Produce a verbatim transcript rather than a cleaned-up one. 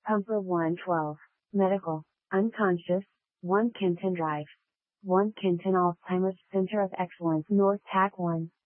Pumper one twelve, Medical, Unconscious, one Kenton Drive. one Kenton Alzheimer's Center of Excellence North Tack one.